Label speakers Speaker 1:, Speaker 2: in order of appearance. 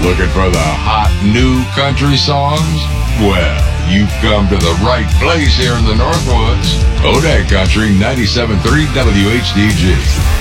Speaker 1: Looking for the hot new country songs? Well, you've come to the right place here in the Northwoods. Odak Country 97.3 WHDG.